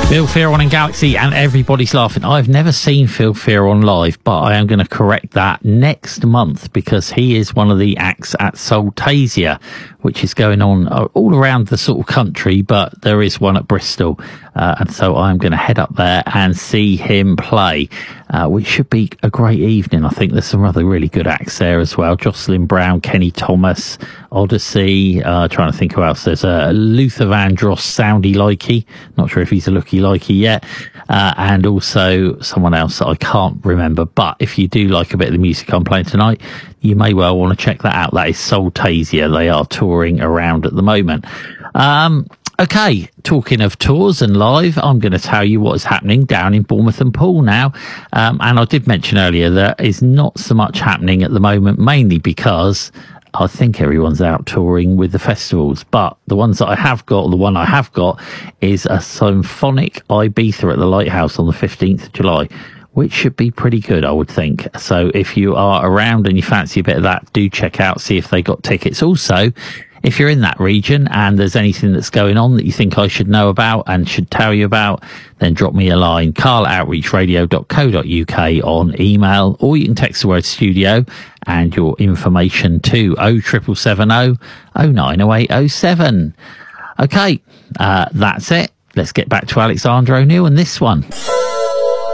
Phil Fearon and Galaxy and Everybody's Laughing. I've never seen Phil Fearon live, but I am going to correct that next month because he is one of the acts at Soultasia, which is going on all around the sort of country, but there is one at Bristol. And so I'm going to head up there and see him play, which should be a great evening. I think there's some other really good acts there as well. Jocelyn Brown, Kenny Thomas, Odyssey, trying to think who else. There's Luther Vandross, Soundy Likey. Not sure if he's a looky likey yet. And also someone else that I can't remember. But if you do like a bit of the music I'm playing tonight, you may well want to check that out. That is Soultasia. They are touring around at the moment. Okay, talking of tours and live, I'm going to tell you what is happening down in Bournemouth and Poole now. And I did mention earlier there is not so much happening at the moment, mainly because I think everyone's out touring with the festivals. But the ones that I have got, or the one I have got, is a symphonic Ibiza at the Lighthouse on the 15th of July, which should be pretty good, I would think. So if you are around and you fancy a bit of that, do check out, see if they got tickets. Also, if you're in that region and there's anything that's going on that you think I should know about and should tell you about, then drop me a line, carl@outreachradio.co.uk on email, or you can text the word studio and your information to 07770 090807. Okay, that's it. Let's get back to Alexander O'Neill and this one.